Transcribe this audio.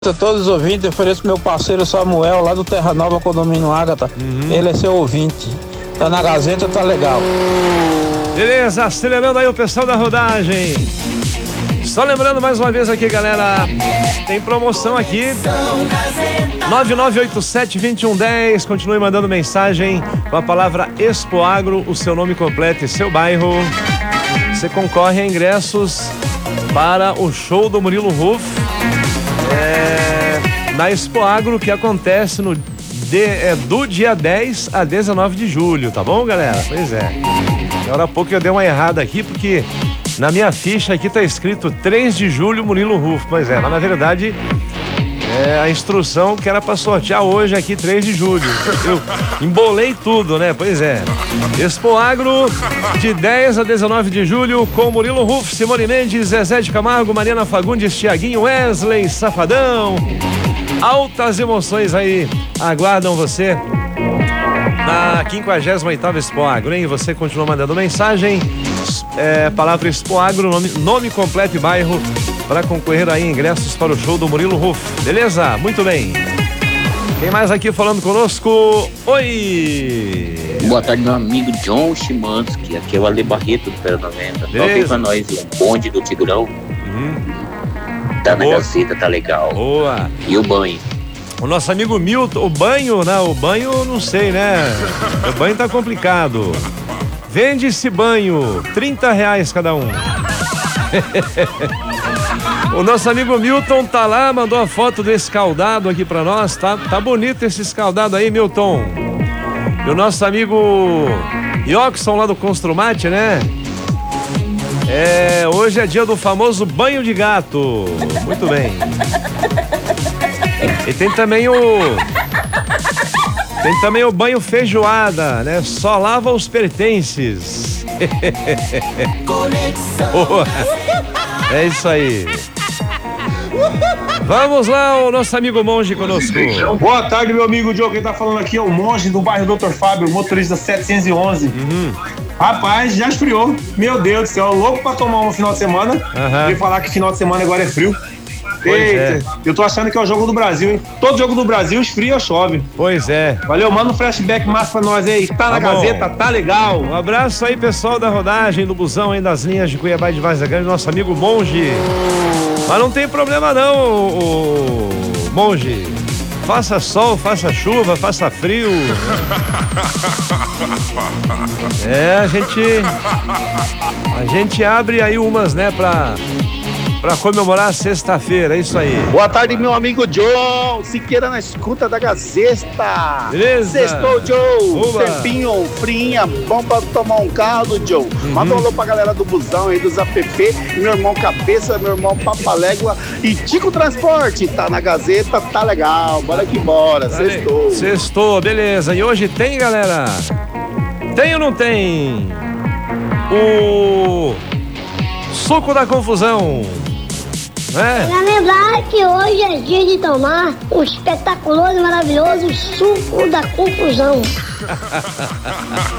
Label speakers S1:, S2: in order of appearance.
S1: A todos os ouvintes, eu ofereço meu parceiro Samuel, lá do Terra Nova, Condomínio Ágata. Ele é seu ouvinte. Tá na Gazeta, tá legal.
S2: Beleza, acelerando aí o pessoal da rodagem. Só lembrando mais uma vez aqui, galera, tem promoção aqui. 9987-2110. Continue mandando mensagem com a palavra Expoagro, o seu nome completo e seu bairro. Você concorre a ingressos para o show do Murilo Huff na Expoagro, que acontece do dia 10 a 19 de julho, tá bom, galera? Pois é. Agora há pouco eu dei uma errada aqui, porque na minha ficha aqui tá escrito 3 de julho Murilo Huff. Pois é, mas na verdade a instrução que era pra sortear hoje aqui, 3 de julho. Eu embolei tudo, né? Pois é. Expoagro, de 10 a 19 de julho, com Murilo Huff, Simone Mendes, Zezé de Camargo, Mariana Fagundes, Thiaguinho, Wesley, Safadão. Altas emoções aí aguardam você na 58ª Expoagro, hein? Você continua mandando mensagem, palavra Expoagro, nome completo e bairro, para concorrer aí ingressos para o show do Murilo Huff. Beleza? Muito bem. Quem mais aqui falando conosco? Oi!
S3: Boa tarde, meu amigo John Chimansky. Aqui é o Ale Barreto do Pera 90. Toque pra nós um bonde do Tigrão. Tá na Gazeta, tá legal.
S2: Boa.
S3: E o banho?
S2: O nosso amigo Milton, o banho, né? O banho, não sei, né? O banho tá complicado. Vende esse banho, R$30 cada um. O nosso amigo Milton tá lá, mandou a foto desse escaldado aqui pra nós. Tá bonito esse escaldado aí, Milton. E o nosso amigo Ioxson lá do Construmate, né? Hoje é dia do famoso banho de gato. Muito bem. E tem também o banho feijoada, né? Só lava os pertences. É isso aí. Vamos lá, o nosso amigo Monge conosco.
S4: Boa tarde, meu amigo Joe. Quem tá falando aqui é o Monge do bairro Dr. Fábio, motorista 711. Rapaz, já esfriou. Meu Deus do céu, louco pra tomar um final de semana. E falar que final de semana agora é frio. Eita, eu tô achando que é o jogo do Brasil, hein? Todo jogo do Brasil esfria ou chove.
S2: Pois é.
S4: Valeu, manda um flashback massa pra nós aí. Tá na Gazeta, tá legal.
S2: Um abraço aí, pessoal da rodagem, do busão aí das linhas de Cuiabá e de Várzea Grande, nosso amigo Monge. Mas não tem problema não, o Monge. Faça sol, faça chuva, faça frio. A gente abre aí umas, né, pra comemorar sexta-feira, é isso aí.
S5: Boa tarde, meu amigo John Siqueira na escuta da Gazeta.
S2: Beleza.
S5: Sextou, Joe.
S2: Oba.
S5: Tempinho, frinha, bom pra tomar um caldo, Joe. Manda um alô pra galera do busão aí, dos app, meu irmão Cabeça, meu irmão Papalégua e Tico Transporte. Tá na Gazeta, tá legal, bora que bora, sextou.
S2: Sextou, beleza. E hoje tem, galera? Tem ou não tem? O suco da confusão.
S6: Pra lembrar que hoje é dia de tomar o espetaculoso e maravilhoso suco da confusão.